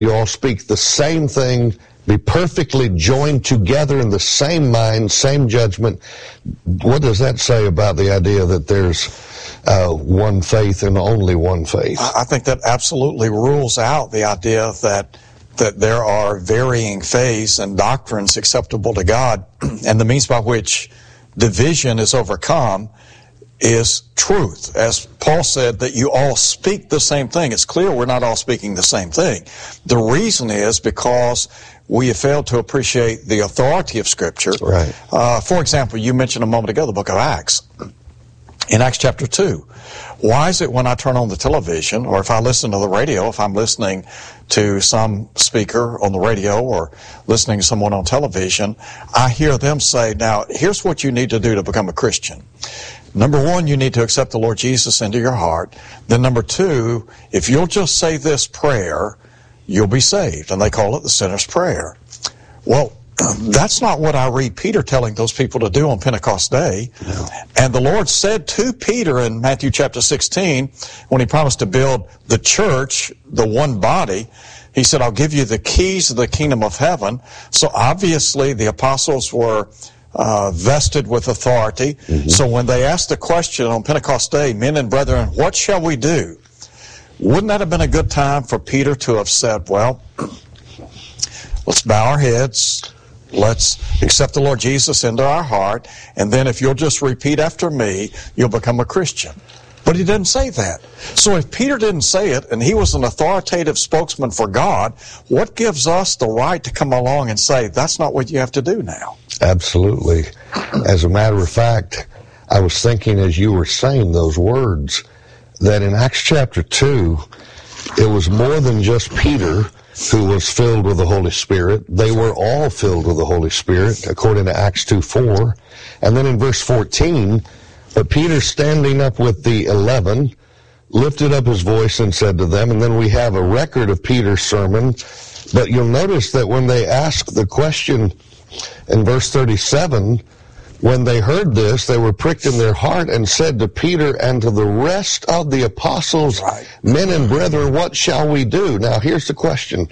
You all speak the same thing, be perfectly joined together in the same mind, same judgment. What does that say about the idea that there's one faith and only one faith? I think that absolutely rules out the idea that there are varying faiths and doctrines acceptable to God, and the means by which division is overcome is truth. As Paul said, that you all speak the same thing. It's clear we're not all speaking the same thing. The reason is because we have failed to appreciate the authority of Scripture. Right. For example, you mentioned a moment ago the book of Acts. In Acts chapter 2, why is it when I turn on the television, or if I listen to the radio, if I'm listening to some speaker on the radio or listening to someone on television, I hear them say, now, here's what you need to do to become a Christian. Number one, you need to accept the Lord Jesus into your heart. Then number two, if you'll just say this prayer, you'll be saved. And they call it the sinner's prayer. Well, that's not what I read Peter telling those people to do on Pentecost Day. No. And the Lord said to Peter in Matthew chapter 16, when he promised to build the church, the one body, he said, I'll give you the keys of the kingdom of heaven. So obviously the apostles were vested with authority. Mm-hmm. So when they asked the question on Pentecost Day, men and brethren, what shall we do? Wouldn't that have been a good time for Peter to have said, well, let's bow our heads, let's accept the Lord Jesus into our heart, and then if you'll just repeat after me, you'll become a Christian. But he didn't say that. So if Peter didn't say it, and he was an authoritative spokesman for God, what gives us the right to come along and say, that's not what you have to do now? Absolutely. As a matter of fact, I was thinking as you were saying those words, that in Acts chapter 2, it was more than just Peter who was filled with the Holy Spirit. They were all filled with the Holy Spirit, according to Acts 2:4. And then in verse 14, but Peter, standing up with the 11, lifted up his voice and said to them, and then we have a record of Peter's sermon. But you'll notice that when they asked the question in verse 37, when they heard this, they were pricked in their heart and said to Peter and to the rest of the apostles, right, men and brethren, what shall we do? Now, here's the question.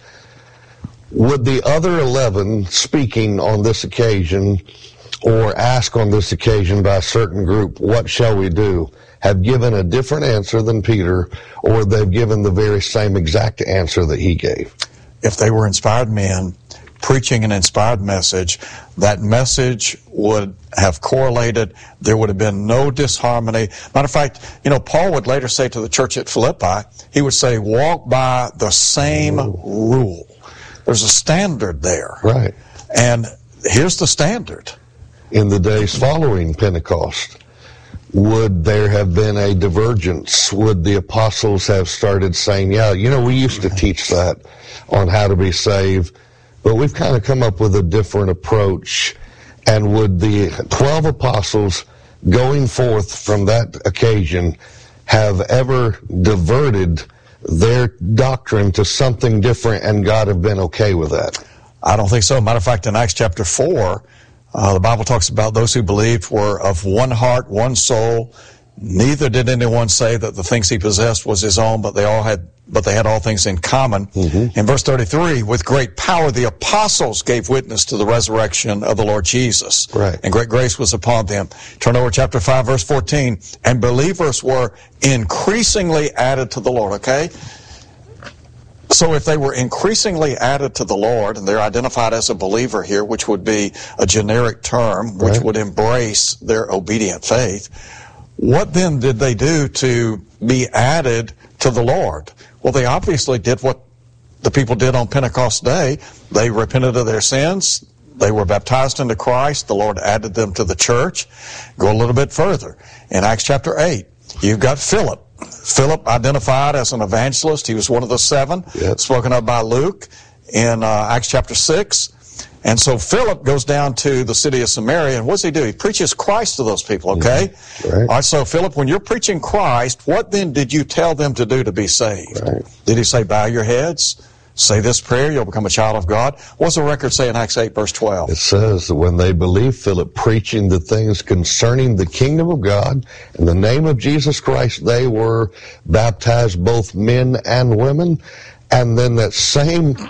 Would the other 11 speaking on this occasion or asked on this occasion by a certain group, what shall we do, have given a different answer than Peter, or they've given the very same exact answer that he gave? If they were inspired men preaching an inspired message, that message would have correlated. There would have been no disharmony. Matter of fact, Paul would later say to the church at Philippi, he would say, walk by the same rule. There's a standard there. Right. And here's the standard. In the days following Pentecost, would there have been a divergence? Would the apostles have started saying, we used to teach that on how to be saved, but we've kind of come up with a different approach. And would the 12 apostles going forth from that occasion have ever diverted their doctrine to something different and God have been okay with that? I don't think so. Matter of fact, in Acts chapter 4, the Bible talks about those who believed were of one heart, one soul. Neither did anyone say that the things he possessed was his own, but they had all things in common. Mm-hmm. In verse 33, with great power the apostles gave witness to the resurrection of the Lord Jesus. Right. And great grace was upon them. Turn over chapter 5, verse 14. And believers were increasingly added to the Lord, okay? So if they were increasingly added to the Lord, and they're identified as a believer here, which would be a generic term, which right, would embrace their obedient faith, what then did they do to be added to the Lord? Well, they obviously did what the people did on Pentecost Day. They repented of their sins. They were baptized into Christ. The Lord added them to the church. Go a little bit further. In Acts chapter 8, you've got Philip. Philip identified as an evangelist. He was one of the 7, yep, spoken of by Luke in Acts chapter 6. And so Philip goes down to the city of Samaria, and what does he do? He preaches Christ to those people, okay? Mm-hmm. Right. All right, so Philip, when you're preaching Christ, what then did you tell them to do to be saved? Right. Did he say, bow your heads, say this prayer, you'll become a child of God? What's the record say in Acts 8, verse 12? It says that when they believed Philip preaching the things concerning the kingdom of God, in the name of Jesus Christ, they were baptized, both men and women. And then that same